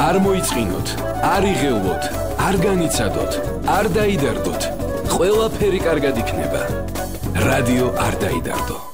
არ მოიწყინოთ, არ იღელვოთ, არ განიცადოთ, არ დაიდარდოთ. ყველაფერი კარგად იქნება. რადიო არ დაიდარდო.